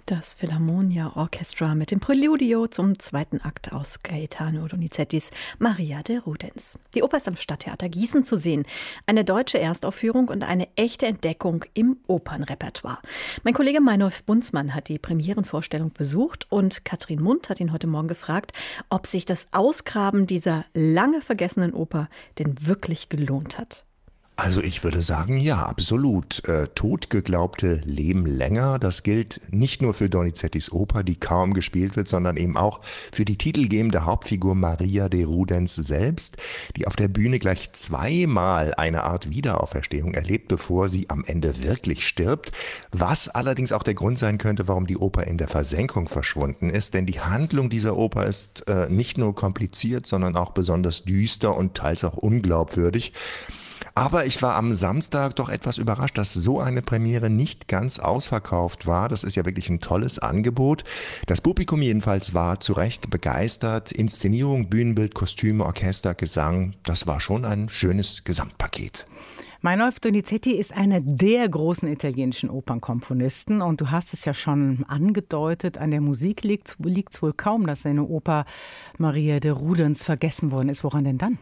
Das Philharmonia Orchestra mit dem Präludio zum zweiten Akt aus Gaetano Donizettis Maria de Rudens. Die Oper ist am Stadttheater Gießen zu sehen. Eine deutsche Erstaufführung und eine echte Entdeckung im Opernrepertoire. Mein Kollege Meinolf Bunzmann hat die Premierenvorstellung besucht und Katrin Mundt hat ihn heute Morgen gefragt, ob sich das Ausgraben dieser lange vergessenen Oper denn wirklich gelohnt hat. Also ich würde sagen, ja, absolut. Totgeglaubte leben länger. Das gilt nicht nur für Donizettis Oper, die kaum gespielt wird, sondern eben auch für die titelgebende Hauptfigur Maria de Rudens selbst, die auf der Bühne gleich zweimal eine Art Wiederauferstehung erlebt, bevor sie am Ende wirklich stirbt. Was allerdings auch der Grund sein könnte, warum die Oper in der Versenkung verschwunden ist. Denn die Handlung dieser Oper ist nicht nur kompliziert, sondern auch besonders düster und teils auch unglaubwürdig. Aber ich war am Samstag doch etwas überrascht, dass so eine Premiere nicht ganz ausverkauft war. Das ist ja wirklich ein tolles Angebot. Das Publikum jedenfalls war zu Recht begeistert. Inszenierung, Bühnenbild, Kostüme, Orchester, Gesang, das war schon ein schönes Gesamtpaket. Meinolf Donizetti ist einer der großen italienischen Opernkomponisten und du hast es ja schon angedeutet, an der Musik liegt's wohl kaum, dass seine Oper Maria de Rudens vergessen worden ist. Woran denn dann?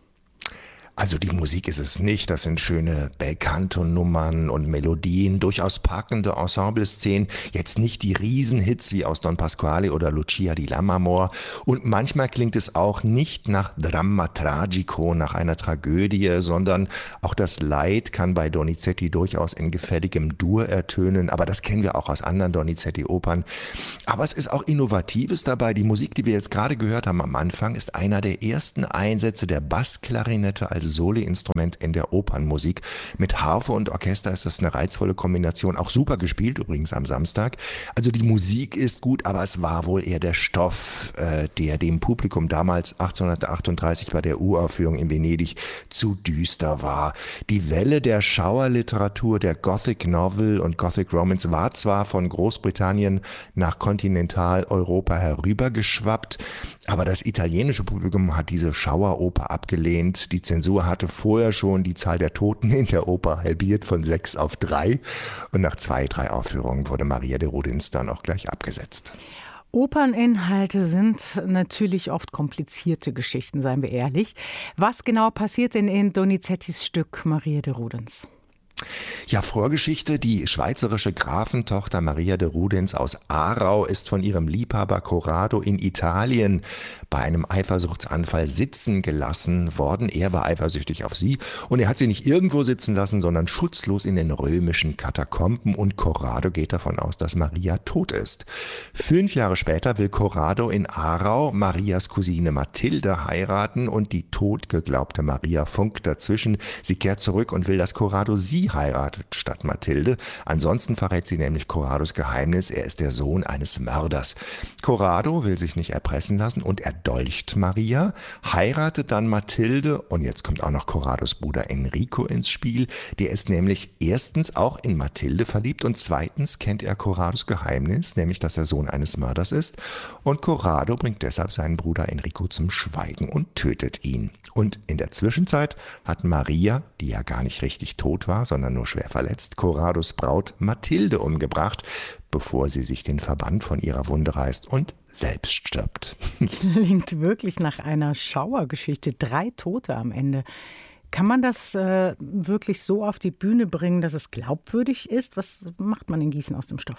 Also die Musik ist es nicht, das sind schöne Bel-Canto-Nummern und Melodien, durchaus packende Ensemble-Szenen, jetzt nicht die Riesenhits wie aus Don Pasquale oder Lucia di Lammermoor und manchmal klingt es auch nicht nach Dramma Tragico, nach einer Tragödie, sondern auch das Leid kann bei Donizetti durchaus in gefälligem Dur ertönen, aber das kennen wir auch aus anderen Donizetti-Opern. Aber es ist auch Innovatives dabei, die Musik, die wir jetzt gerade gehört haben am Anfang, ist einer der ersten Einsätze der Bassklarinette als Soli-Instrument in der Opernmusik. Mit Harfe und Orchester ist das eine reizvolle Kombination, auch super gespielt übrigens am Samstag. Also die Musik ist gut, aber es war wohl eher der Stoff, der dem Publikum damals 1838 bei der Uraufführung in Venedig zu düster war. Die Welle der Schauerliteratur, der Gothic Novel und Gothic Romance war zwar von Großbritannien nach Kontinentaleuropa herübergeschwappt, aber das italienische Publikum hat diese Schaueroper abgelehnt. Die Zensur hatte vorher schon die Zahl der Toten in der Oper halbiert von 6 auf 3 und nach 2, 3 Aufführungen wurde Maria de Rudens dann auch gleich abgesetzt. Operninhalte sind natürlich oft komplizierte Geschichten, seien wir ehrlich. Was genau passiert denn in Donizettis Stück Maria de Rudens? Ja, Vorgeschichte. Die schweizerische Grafentochter Maria de Rudens aus Aarau ist von ihrem Liebhaber Corrado in Italien bei einem Eifersuchtsanfall sitzen gelassen worden. Er war eifersüchtig auf sie und er hat sie nicht irgendwo sitzen lassen, sondern schutzlos in den römischen Katakomben und Corrado geht davon aus, dass Maria tot ist. 5 Jahre später will Corrado in Aarau Marias Cousine Mathilde heiraten und die totgeglaubte Maria funkt dazwischen. Sie kehrt zurück und will, dass Corrado sie heiratet statt Mathilde. Ansonsten verrät sie nämlich Corrados Geheimnis, er ist der Sohn eines Mörders. Corrado will sich nicht erpressen lassen und erdolcht Maria, heiratet dann Mathilde und jetzt kommt auch noch Corrados Bruder Enrico ins Spiel. Der ist nämlich erstens auch in Mathilde verliebt und zweitens kennt er Corrados Geheimnis, nämlich dass er Sohn eines Mörders ist und Corrado bringt deshalb seinen Bruder Enrico zum Schweigen und tötet ihn. Und in der Zwischenzeit hat Maria, die ja gar nicht richtig tot war, sondern nur schwer verletzt, Corrados Braut Mathilde umgebracht, bevor sie sich den Verband von ihrer Wunde reißt und selbst stirbt. Klingt wirklich nach einer Schauergeschichte. 3 Tote am Ende. Kann man das wirklich so auf die Bühne bringen, dass es glaubwürdig ist? Was macht man in Gießen aus dem Stoff?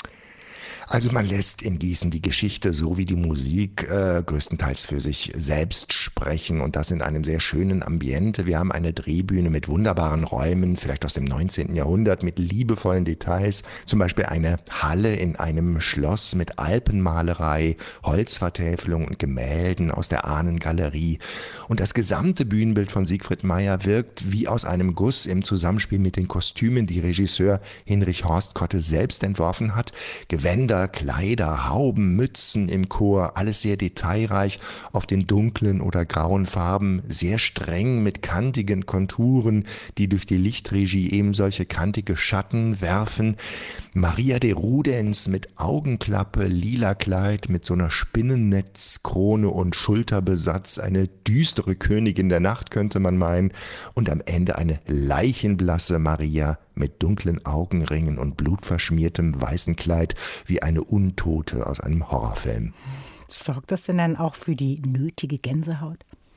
Also man lässt in Gießen die Geschichte so wie die Musik größtenteils für sich selbst sprechen und das in einem sehr schönen Ambiente. Wir haben eine Drehbühne mit wunderbaren Räumen, vielleicht aus dem 19. Jahrhundert, mit liebevollen Details. Zum Beispiel eine Halle in einem Schloss mit Alpenmalerei, Holzvertäfelung und Gemälden aus der Ahnengalerie. Und das gesamte Bühnenbild von Siegfried Mayer wirkt wie aus einem Guss im Zusammenspiel mit den Kostümen, die Regisseur Hinrich Horst-Kotte selbst entworfen hat. Gewänder, Kleider, Hauben, Mützen im Chor, alles sehr detailreich, auf den dunklen oder grauen Farben, sehr streng mit kantigen Konturen, die durch die Lichtregie eben solche kantige Schatten werfen. Maria de Rudens mit Augenklappe, lila Kleid, mit so einer Spinnennetzkrone und Schulterbesatz, eine düstere Königin der Nacht, könnte man meinen, und am Ende eine leichenblasse Maria mit dunklen Augenringen und blutverschmiertem weißen Kleid wie eine Untote aus einem Horrorfilm. Sorgt das denn dann auch für die nötige Gänsehaut?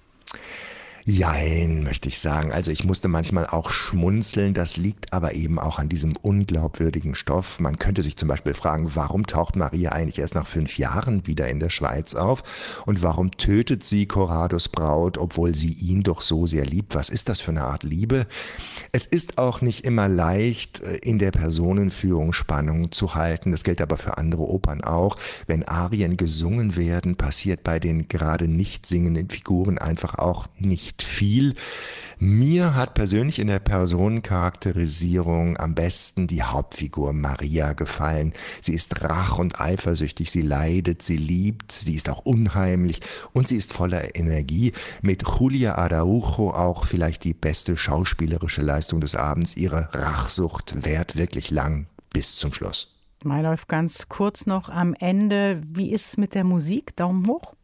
Jein, möchte ich sagen. Also ich musste manchmal auch schmunzeln. Das liegt aber eben auch an diesem unglaubwürdigen Stoff. Man könnte sich zum Beispiel fragen, warum taucht Maria eigentlich erst nach 5 Jahren wieder in der Schweiz auf? Und warum tötet sie Corrados Braut, obwohl sie ihn doch so sehr liebt? Was ist das für eine Art Liebe? Es ist auch nicht immer leicht, in der Personenführung Spannung zu halten. Das gilt aber für andere Opern auch. Wenn Arien gesungen werden, passiert bei den gerade nicht singenden Figuren einfach auch nicht viel. Mir hat persönlich in der Personencharakterisierung am besten die Hauptfigur Maria gefallen. Sie ist rach- und eifersüchtig, sie leidet, sie liebt, sie ist auch unheimlich und sie ist voller Energie. Mit Julia Araujo auch vielleicht die beste schauspielerische Leistung des Abends. Ihre Rachsucht währt wirklich lang bis zum Schluss. Mailäuf, ganz kurz noch am Ende. Wie ist es mit der Musik? Daumen hoch?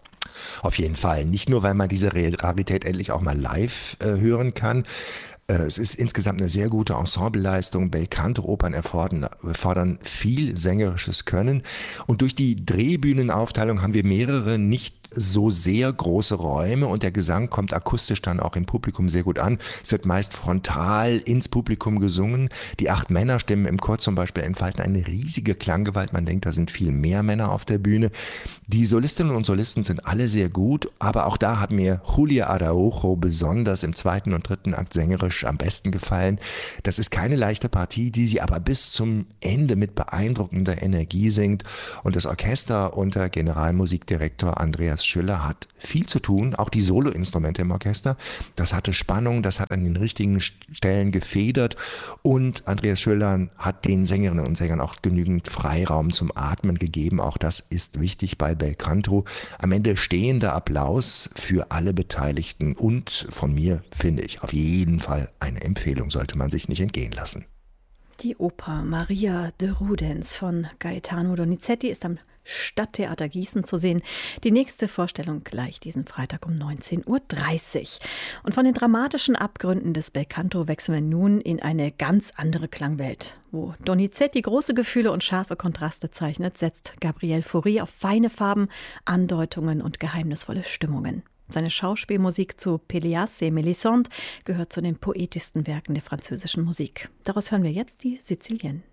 Auf jeden Fall. Nicht nur, weil man diese Rarität endlich auch mal live hören kann. Es ist insgesamt eine sehr gute Ensembleleistung. Belcanto-Opern erfordern viel sängerisches Können. Und durch die Drehbühnenaufteilung haben wir mehrere nicht so sehr große Räume und der Gesang kommt akustisch dann auch im Publikum sehr gut an. Es wird meist frontal ins Publikum gesungen. Die 8 Männerstimmen im Chor zum Beispiel entfalten eine riesige Klanggewalt. Man denkt, da sind viel mehr Männer auf der Bühne. Die Solistinnen und Solisten sind alle sehr gut, aber auch da hat mir Julia Araujo besonders im 2. und 3. Akt sängerisch am besten gefallen. Das ist keine leichte Partie, die sie aber bis zum Ende mit beeindruckender Energie singt. Und das Orchester unter Generalmusikdirektor Andreas Schüller hat viel zu tun, auch die Soloinstrumente im Orchester. Das hatte Spannung, das hat an den richtigen Stellen gefedert und Andreas Schüller hat den Sängerinnen und Sängern auch genügend Freiraum zum Atmen gegeben. Auch das ist wichtig bei Belcanto. Am Ende stehender Applaus für alle Beteiligten und von mir finde ich auf jeden Fall eine Empfehlung, sollte man sich nicht entgehen lassen. Die Oper Maria de Rudens von Gaetano Donizetti ist am Stadttheater Gießen zu sehen. Die nächste Vorstellung gleich diesen Freitag um 19:30 Uhr. Und von den dramatischen Abgründen des Belcanto wechseln wir nun in eine ganz andere Klangwelt. Wo Donizetti große Gefühle und scharfe Kontraste zeichnet, setzt Gabriel Fauré auf feine Farben, Andeutungen und geheimnisvolle Stimmungen. Seine Schauspielmusik zu Péléas et Mélisande gehört zu den poetischsten Werken der französischen Musik. Daraus hören wir jetzt die Sizilienne.